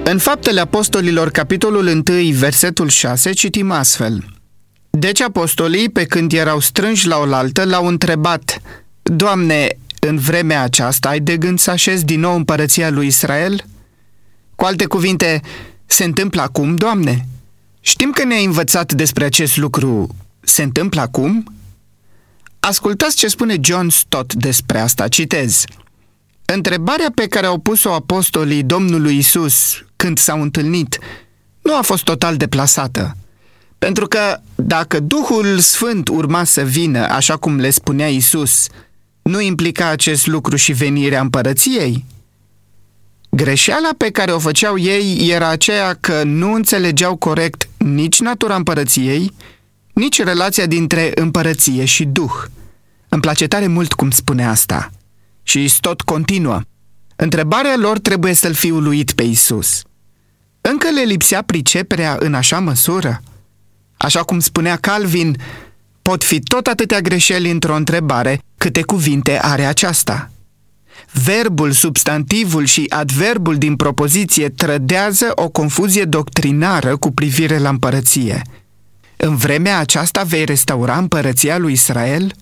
În Faptele Apostolilor, capitolul 1, versetul 6, citim astfel: Deci apostolii, pe când erau strânși la oaltă, l-au întrebat: Doamne, în vremea aceasta ai de gând să așezi din nou împărăția lui Israel? Cu alte cuvinte, se întâmplă acum, Doamne? Știm că ne-ai învățat despre acest lucru. Se întâmplă acum? Ascultați ce spune John Stott despre asta, citez: Întrebarea pe care au pus-o apostolii Domnului Isus când s-au întâlnit nu a fost total deplasată. Pentru că dacă Duhul Sfânt urma să vină, așa cum le spunea Isus, nu implica acest lucru și venirea împărăției? Greșeala pe care o făceau ei era aceea că nu înțelegeau corect nici natura împărăției, nici relația dintre împărăție și Duh. Îmi place tare mult cum spune asta. Și Stott continuă: Întrebarea lor trebuie să-l fi uluit pe Isus. Încă le lipsea priceperea în așa măsură? Așa cum spunea Calvin, pot fi tot atâtea greșeli într-o întrebare câte cuvinte are aceasta. Verbul, substantivul și adverbul din propoziție trădează o confuzie doctrinară cu privire la împărăție. În vremea aceasta vei restaura împărăția lui Israel?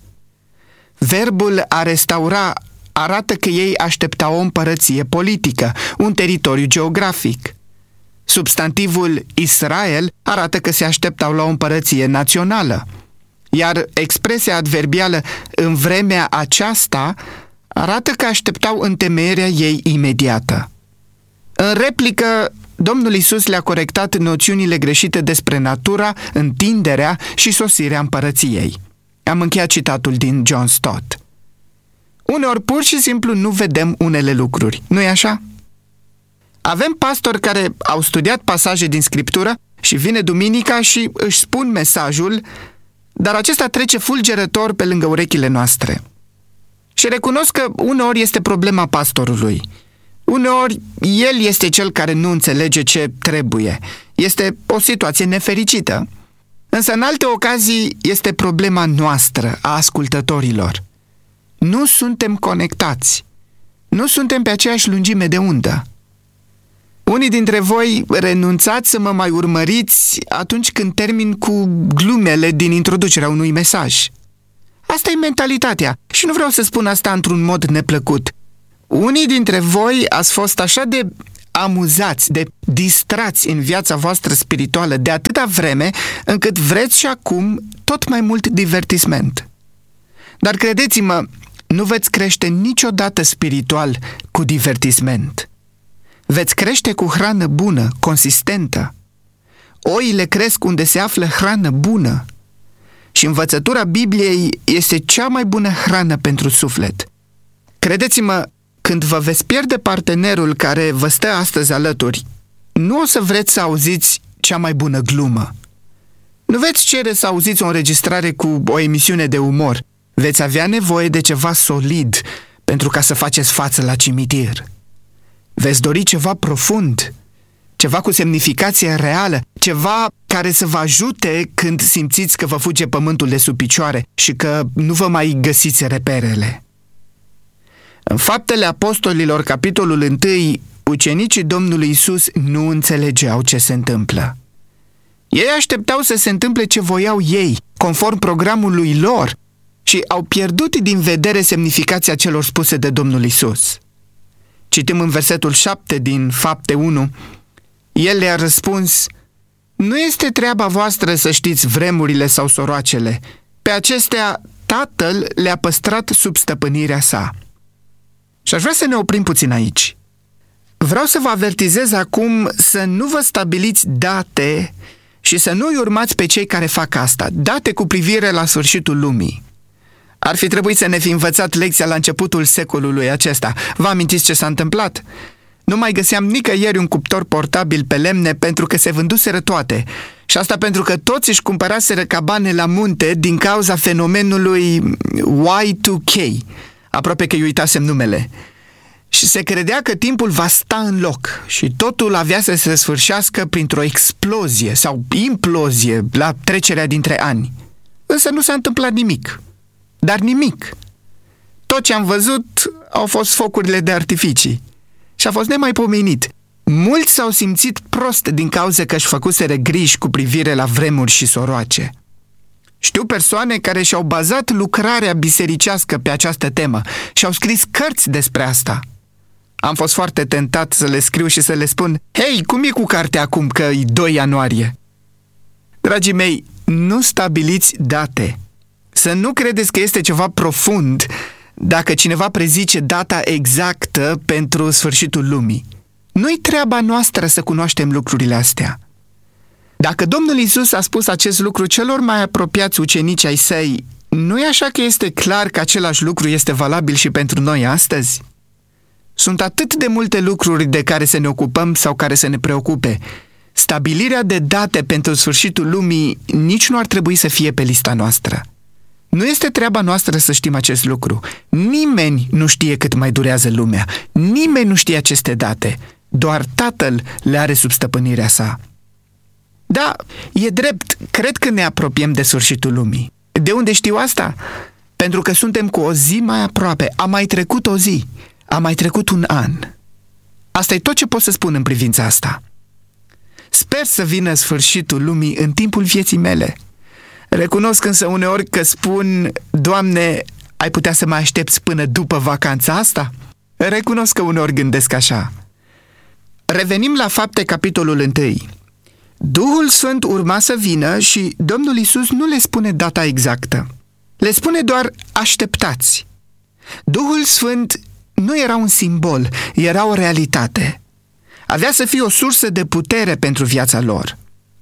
Verbul a restaura arată că ei așteptau o împărăție politică, un teritoriu geografic. Substantivul Israel arată că se așteptau la o împărăție națională, iar expresia adverbială în vremea aceasta arată că așteptau întemeierea ei imediată. În replică, Domnul Isus le-a corectat noțiunile greșite despre natura, întinderea și sosirea împărăției. Am încheiat citatul din John Stott. Uneori pur și simplu nu vedem unele lucruri, nu-i așa? Avem pastori care au studiat pasaje din Scriptură și vine duminica și își spun mesajul, dar acesta trece fulgerător pe lângă urechile noastre. Și recunosc că uneori este problema pastorului. Uneori el este cel care nu înțelege ce trebuie. Este o situație nefericită. Însă în alte ocazii este problema noastră, a ascultătorilor. Nu suntem conectați. Nu suntem pe aceeași lungime de undă. Unii dintre voi renunțați să mă mai urmăriți atunci când termin cu glumele din introducerea unui mesaj. Asta e mentalitatea și nu vreau să spun asta într-un mod neplăcut. Unii dintre voi ați fost așa de amuzați, de distrați în viața voastră spirituală de atâta vreme, încât vreți și acum tot mai mult divertisment. Dar credeți-mă, nu veți crește niciodată spiritual cu divertisment. Veți crește cu hrană bună, consistentă. Oile cresc unde se află hrană bună. Și învățătura Bibliei este cea mai bună hrană pentru suflet. Credeți-mă, când vă veți pierde partenerul care vă stă astăzi alături, nu o să vreți să auziți cea mai bună glumă. Nu veți cere să auziți o înregistrare cu o emisiune de umor. Veți avea nevoie de ceva solid pentru ca să faceți față la cimitir. Veți dori ceva profund, ceva cu semnificație reală, ceva care să vă ajute când simțiți că vă fuge pământul de sub picioare și că nu vă mai găsiți reperele. În Faptele Apostolilor, capitolul 1, ucenicii Domnului Isus nu înțelegeau ce se întâmplă. Ei așteptau să se întâmple ce voiau ei, conform programului lor, și au pierdut din vedere semnificația celor spuse de Domnul Isus. Citim în versetul 7 din Fapte 1, El le-a răspuns: Nu este treaba voastră să știți vremurile sau soroacele, pe acestea Tatăl le-a păstrat sub stăpânirea sa. Și aș vrea să ne oprim puțin aici. Vreau să vă avertizez acum să nu vă stabiliți date și să nu-i urmați pe cei care fac asta, date cu privire la sfârșitul lumii. Ar fi trebuit să ne fi învățat lecția la începutul secolului acesta. Vă amintiți ce s-a întâmplat? Nu mai găseam nicăieri un cuptor portabil pe lemne pentru că se vânduseră toate. Și asta pentru că toți își cumpăraseră cabane la munte din cauza fenomenului Y2K. Aproape că îi uitasem numele. Și se credea că timpul va sta în loc și totul avea să se sfârșească printr-o explozie sau implozie la trecerea dintre ani. Însă nu s-a întâmplat nimic. Dar nimic. Tot ce am văzut au fost focurile de artificii. Și a fost nemaipomenit. Mulți s-au simțit prost din cauza că își făcuseră griji cu privire la vremuri și soroace. Știu persoane care și-au bazat lucrarea bisericească pe această temă și au scris cărți despre asta. Am fost foarte tentat să le scriu și să le spun: hei, cum e cu cartea acum că e 2 ianuarie? Dragii mei, nu stabiliți date. Să nu credeți că este ceva profund dacă cineva prezice data exactă pentru sfârșitul lumii. Nu-i treaba noastră să cunoaștem lucrurile astea. Dacă Domnul Iisus a spus acest lucru celor mai apropiați ucenici ai săi, nu e așa că este clar că același lucru este valabil și pentru noi astăzi? Sunt atât de multe lucruri de care să ne ocupăm sau care să ne preocupe. Stabilirea de date pentru sfârșitul lumii nici nu ar trebui să fie pe lista noastră. Nu este treaba noastră să știm acest lucru. Nimeni nu știe cât mai durează lumea. Nimeni nu știe aceste date. Doar Tatăl le are sub stăpânirea sa. Da, e drept, cred că ne apropiem de sfârșitul lumii. De unde știu asta? Pentru că suntem cu o zi mai aproape. A mai trecut o zi. A mai trecut un an. Asta e tot ce pot să spun în privința asta. Sper să vină sfârșitul lumii în timpul vieții mele. Recunosc însă uneori că spun: Doamne, ai putea să mă aștepți până după vacanța asta? Recunosc că uneori gândesc așa. Revenim la Fapte, capitolul 1. Duhul Sfânt urma să vină și Domnul Iisus nu le spune data exactă. Le spune doar: așteptați. Duhul Sfânt nu era un simbol, era o realitate. Avea să fie o sursă de putere pentru viața lor.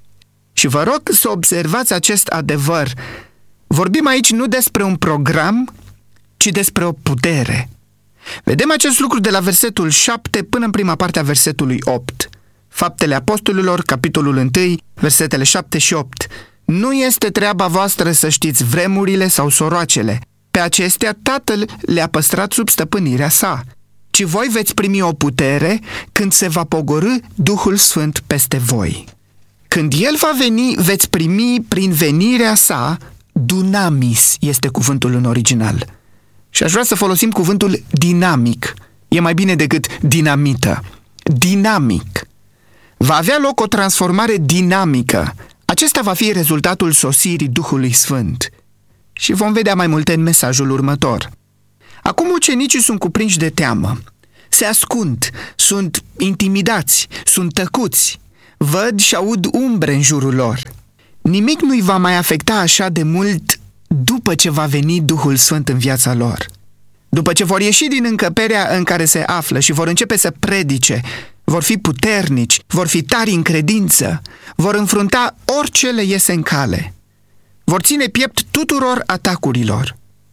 Și vă rog să observați acest adevăr. Vorbim aici nu despre un program, ci despre o putere. Vedem acest lucru de la versetul 7 până în prima parte a versetului 8. Faptele Apostolilor, capitolul 1, versetele 7 și 8. Nu este treaba voastră să știți vremurile sau soroacele. Pe acestea Tatăl le-a păstrat sub stăpânirea sa. Ci voi veți primi o putere când se va pogorî Duhul Sfânt peste voi. Când El va veni, veți primi prin venirea sa, dunamis este cuvântul în original. Și aș vrea să folosim cuvântul dinamic. E mai bine decât dinamită. Dinamic. Va avea loc o transformare dinamică. Acesta va fi rezultatul sosirii Duhului Sfânt. Și vom vedea mai multe în mesajul următor. Acum ucenicii sunt cuprinși de teamă. Se ascund, sunt intimidați, sunt tăcuți. Văd și aud umbre în jurul lor. Nimic nu-i va mai afecta așa de mult după ce va veni Duhul Sfânt în viața lor. După ce vor ieși din încăperea în care se află și vor începe să predice, vor fi puternici, vor fi tari în credință, vor înfrunta orice le iese în cale. Vor ține piept tuturor atacurilor.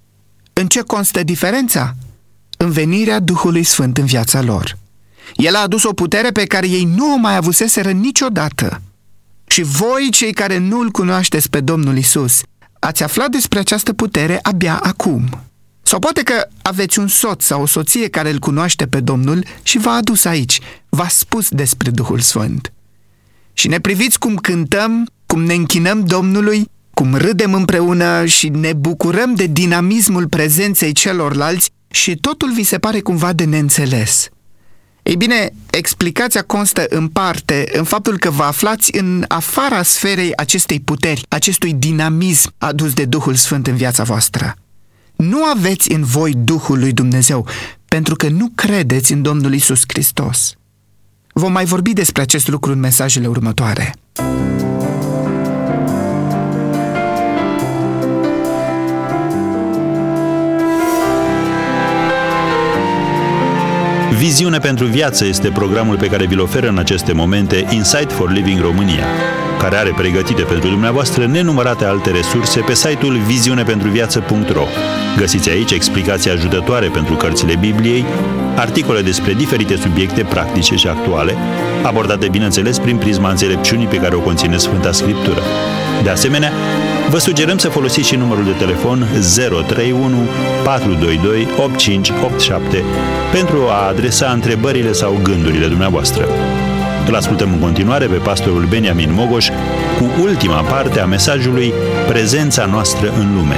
În ce constă diferența? În venirea Duhului Sfânt în viața lor. El a adus o putere pe care ei nu o mai avuseseră niciodată. Și voi, cei care nu-L cunoașteți pe Domnul Iisus, ați aflat despre această putere abia acum. Sau poate că aveți un soț sau o soție care îl cunoaște pe Domnul și v-a adus aici, v-a spus despre Duhul Sfânt. Și ne priviți cum cântăm, cum ne închinăm Domnului, cum râdem împreună și ne bucurăm de dinamismul prezenței celorlalți și totul vi se pare cumva de neînțeles. Ei bine, explicația constă în parte în faptul că vă aflați în afara sferei acestei puteri, acestui dinamism adus de Duhul Sfânt în viața voastră. Nu aveți în voi Duhul lui Dumnezeu, pentru că nu credeți în Domnul Iisus Hristos. Vom mai vorbi despre acest lucru în mesajele următoare. Viziune pentru viață este programul pe care vi-l oferă în aceste momente Insight for Living România, care are pregătite pentru dumneavoastră nenumărate alte resurse pe site-ul viziunepentruviață.ro. Găsiți aici explicații ajutătoare pentru cărțile Bibliei, articole despre diferite subiecte practice și actuale, abordate bineînțeles prin prisma înțelepciunii pe care o conține Sfânta Scriptură. De asemenea, vă sugerăm să folosiți și numărul de telefon 031 422 8587 pentru a adresa întrebările sau gândurile dumneavoastră. Îl ascultăm în continuare pe pastorul Beniamin Mogoș cu ultima parte a mesajului Prezența noastră în lume.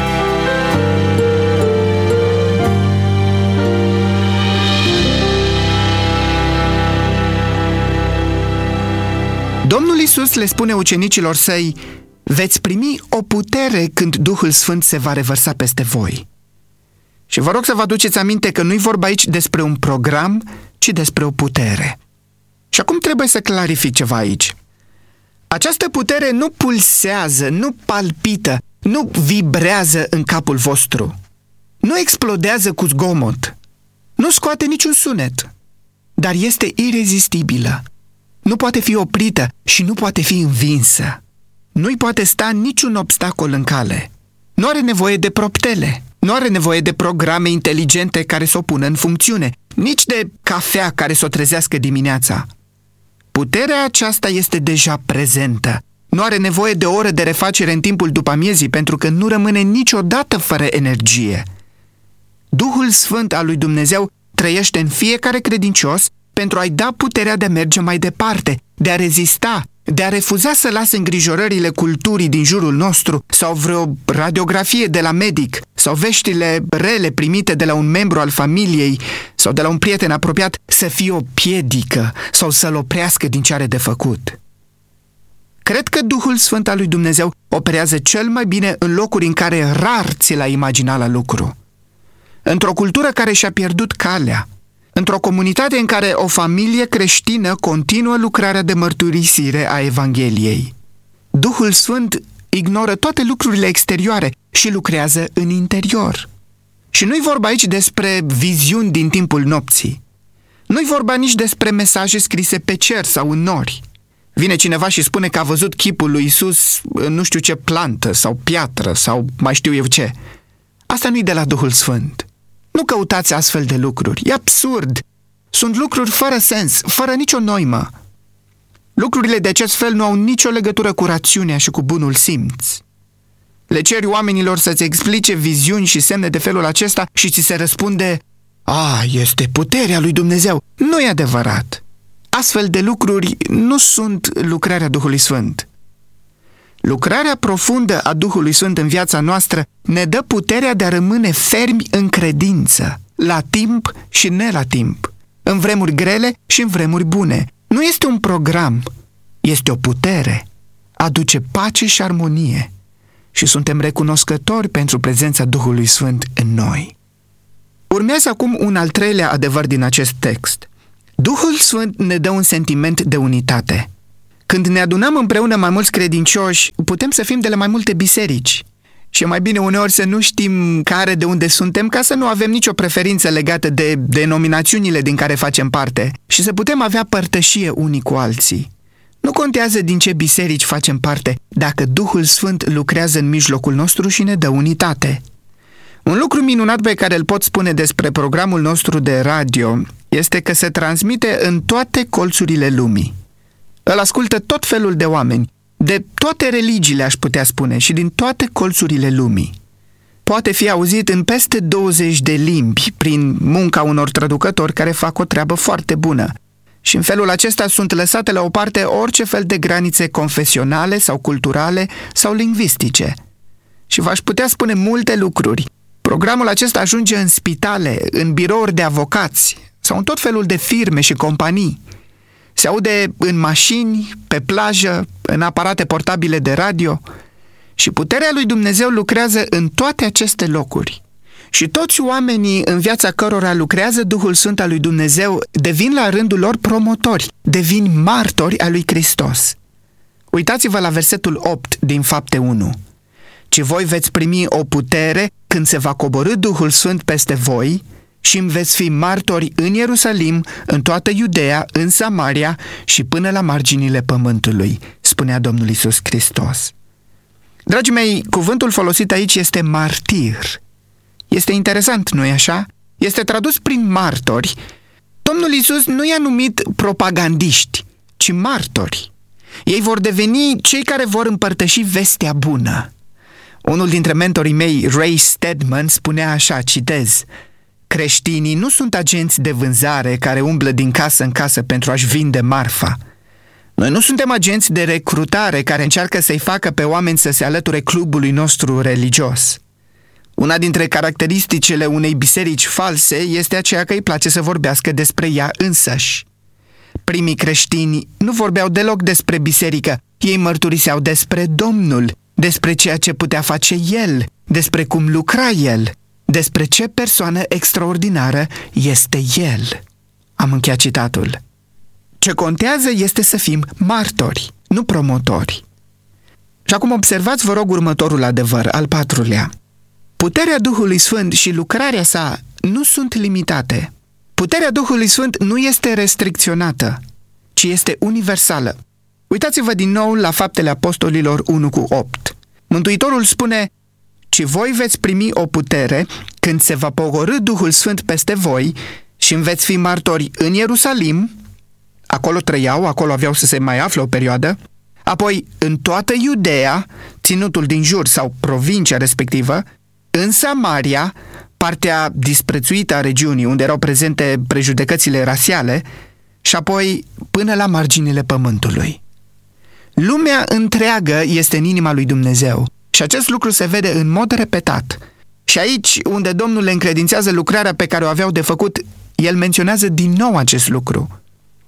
Domnul Iisus le spune ucenicilor săi: veți primi o putere când Duhul Sfânt se va revărsa peste voi. Și vă rog să vă aduceți aminte că nu-i vorba aici despre un program, ci despre o putere. Și acum trebuie să clarific ceva aici. Această putere nu pulsează, nu palpită, nu vibrează în capul vostru. Nu explodează cu zgomot. Nu scoate niciun sunet. Dar este irezistibilă. Nu poate fi oprită și nu poate fi învinsă. Nu-i poate sta niciun obstacol în cale. Nu are nevoie de proptele. Nu are nevoie de programe inteligente care să o pună în funcțiune, nici de cafea care să o trezească dimineața. Puterea aceasta este deja prezentă. Nu are nevoie de o oră de refacere în timpul după-amiezii, pentru că nu rămâne niciodată fără energie. Duhul Sfânt al lui Dumnezeu trăiește în fiecare credincios pentru a-i da puterea de a merge mai departe, de a rezista, de a refuza să lase îngrijorările culturii din jurul nostru sau vreo radiografie de la medic sau veștile rele primite de la un membru al familiei sau de la un prieten apropiat să fie o piedică sau să-l oprească din ce are de făcut. Cred că Duhul Sfânt al lui Dumnezeu operează cel mai bine în locuri în care rar ți l-ai imagina la lucru. Într-o cultură care și-a pierdut calea, într-o comunitate în care o familie creștină continuă lucrarea de mărturisire a Evangheliei. Duhul Sfânt ignoră toate lucrurile exterioare și lucrează în interior. Și nu-i vorba aici despre viziuni din timpul nopții. Nu-i vorba nici despre mesaje scrise pe cer sau în nori. Vine cineva și spune că a văzut chipul lui Iisus în nu știu ce plantă sau piatră sau mai știu eu ce. Asta nu-i de la Duhul Sfânt. Nu căutați astfel de lucruri. E absurd. Sunt lucruri fără sens, fără nicio noimă. Lucrurile de acest fel nu au nicio legătură cu rațiunea și cu bunul simț. Le ceri oamenilor să-ți explice viziuni și semne de felul acesta și ți se răspunde: este puterea lui Dumnezeu. Nu e adevărat. Astfel de lucruri nu sunt lucrarea Duhului Sfânt. Lucrarea profundă a Duhului Sfânt în viața noastră ne dă puterea de a rămâne fermi în credință, la timp și ne la timp, în vremuri grele și în vremuri bune. Nu este un program, este o putere. Aduce pace și armonie și suntem recunoscători pentru prezența Duhului Sfânt în noi. Urmează acum un al treilea adevăr din acest text. Duhul Sfânt ne dă un sentiment de unitate. Când ne adunăm împreună mai mulți credincioși, putem să fim de la mai multe biserici. Și e mai bine uneori să nu știm care de unde suntem, ca să nu avem nicio preferință legată de denominațiunile din care facem parte și să putem avea părtășie unii cu alții. Nu contează din ce biserici facem parte, dacă Duhul Sfânt lucrează în mijlocul nostru și ne dă unitate. Un lucru minunat pe care îl pot spune despre programul nostru de radio este că se transmite în toate colțurile lumii. Îl ascultă tot felul de oameni, de toate religiile, aș putea spune, și din toate colțurile lumii. Poate fi auzit în peste 20 de limbi prin munca unor traducători care fac o treabă foarte bună. Și în felul acesta sunt lăsate la o parte orice fel de granițe confesionale sau culturale sau lingvistice. Și v-aș putea spune multe lucruri. Programul acesta ajunge în spitale, în birouri de avocați sau în tot felul de firme și companii. Se aude în mașini, pe plajă, în aparate portabile de radio și puterea lui Dumnezeu lucrează în toate aceste locuri. Și toți oamenii în viața cărora lucrează Duhul Sfânt al lui Dumnezeu devin la rândul lor promotori, devin martori al lui Hristos. Uitați-vă la versetul 8 din Fapte 1. Ci voi veți primi o putere când se va coborî Duhul Sfânt peste voi și îmi veți fi martori în Ierusalim, în toată Iudeea, în Samaria și până la marginile pământului, spunea Domnul Iisus Hristos. Dragii mei, cuvântul folosit aici este martir. Este interesant, nu-i așa? Este tradus prin martori. Domnul Iisus nu i-a numit propagandiști, ci martori. Ei vor deveni cei care vor împărtăși vestea bună. Unul dintre mentorii mei, Ray Stedman, spunea așa, citez: creștinii nu sunt agenți de vânzare care umblă din casă în casă pentru a-și vinde marfa. Noi nu suntem agenți de recrutare care încearcă să-i facă pe oameni să se alăture clubului nostru religios. Una dintre caracteristicile unei biserici false este aceea că îi place să vorbească despre ea însăși. Primii creștini nu vorbeau deloc despre biserică, ei mărturiseau despre Domnul, despre ceea ce putea face El, despre cum lucra El, despre ce persoană extraordinară este El. Am încheiat citatul. Ce contează este să fim martori, nu promotori. Și acum observați, vă rog, următorul adevăr, al patrulea. Puterea Duhului Sfânt și lucrarea sa nu sunt limitate. Puterea Duhului Sfânt nu este restricționată, ci este universală. Uitați-vă din nou la Faptele Apostolilor 1:8. Mântuitorul spune: ci voi veți primi o putere când se va pogorî Duhul Sfânt peste voi și îmi veți fi martori în Ierusalim, acolo trăiau, acolo aveau să se mai afle o perioadă, apoi în toată Iudeea, ținutul din jur sau provincia respectivă, în Samaria, partea disprețuită a regiunii unde erau prezente prejudecățile rasiale, și apoi până la marginile pământului. Lumea întreagă este în inima lui Dumnezeu și acest lucru se vede în mod repetat. Și aici, unde Domnul le încredințează lucrarea pe care o aveau de făcut, El menționează din nou acest lucru.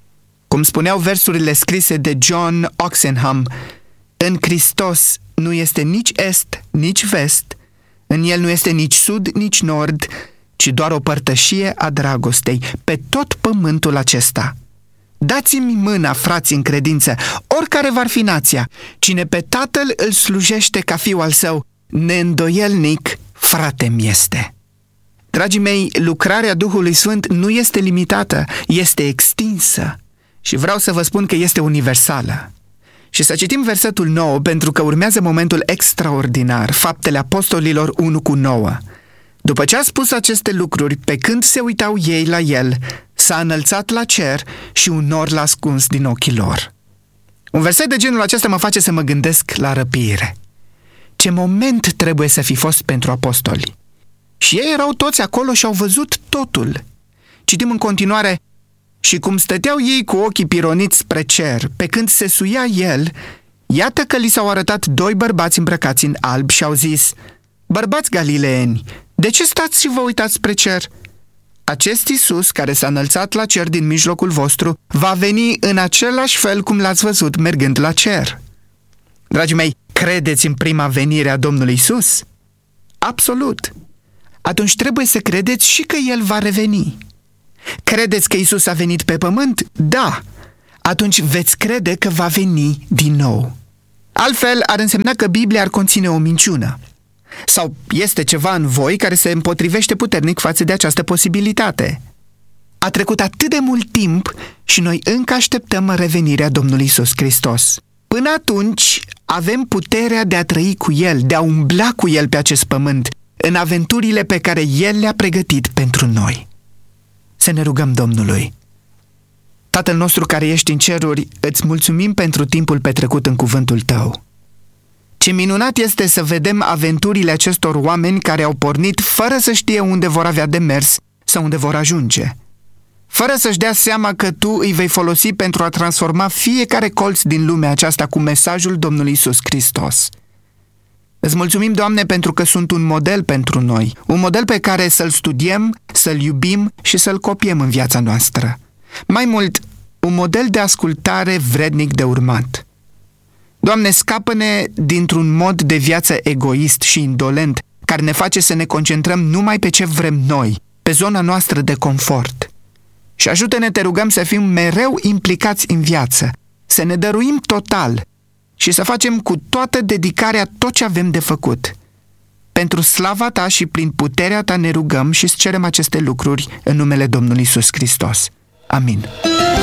Cum spuneau versurile scrise de John Oxenham, în Hristos nu este nici est, nici vest, în El nu este nici sud, nici nord, ci doar o părtășie a dragostei pe tot pământul acesta. Dați-mi mâna, frați, în credință, oricare v-ar fi nația. Cine pe Tatăl îl slujește ca fiul al său, neîndoielnic, frate-mi este. Dragii mei, lucrarea Duhului Sfânt nu este limitată, este extinsă. Și vreau să vă spun că este universală. Și să citim versetul 9, pentru că urmează momentul extraordinar, Faptele Apostolilor 1:9. După ce a spus aceste lucruri, pe când se uitau ei la el, s-a înălțat la cer și un nor l-a ascuns din ochii lor. Un verset de genul acesta mă face să mă gândesc la răpire. Ce moment trebuie să fi fost pentru apostoli! Și ei erau toți acolo și au văzut totul. Citim în continuare: și cum stăteau ei cu ochii pironiți spre cer, pe când se suia el, iată că li s-au arătat doi bărbați îmbrăcați în alb și au zis: bărbați galileeni, de ce stați și vă uitați spre cer? Acest Iisus, care s-a înălțat la cer din mijlocul vostru, va veni în același fel cum l-ați văzut mergând la cer. Dragii mei, credeți în prima venire a Domnului Iisus? Absolut! Atunci trebuie să credeți și că El va reveni. Credeți că Iisus a venit pe pământ? Da! Atunci veți crede că va veni din nou. Altfel, ar însemna că Biblia ar conține o minciună. Sau este ceva în voi care se împotrivește puternic față de această posibilitate. A trecut atât de mult timp și noi încă așteptăm revenirea Domnului Iisus Hristos. Până atunci avem puterea de a trăi cu El, de a umbla cu El pe acest pământ, în aventurile pe care El le-a pregătit pentru noi. Să ne rugăm Domnului. Tatăl nostru care ești în ceruri, îți mulțumim pentru timpul petrecut în cuvântul Tău. Ce minunat este să vedem aventurile acestor oameni care au pornit fără să știe unde vor avea de mers sau unde vor ajunge. Fără să-și dea seama că Tu îi vei folosi pentru a transforma fiecare colț din lumea aceasta cu mesajul Domnului Iisus Hristos. Îți mulțumim, Doamne, pentru că sunt un model pentru noi, un model pe care să-l studiem, să-l iubim și să-l copiem în viața noastră. Mai mult, un model de ascultare vrednic de urmat. Doamne, scapă-ne dintr-un mod de viață egoist și indolent, care ne face să ne concentrăm numai pe ce vrem noi, pe zona noastră de confort. Și ajută-ne, te rugăm, să fim mereu implicați în viață, să ne dăruim total și să facem cu toată dedicarea tot ce avem de făcut. Pentru slava Ta și prin puterea Ta ne rugăm și îți cerem aceste lucruri în numele Domnului Iisus Hristos. Amin.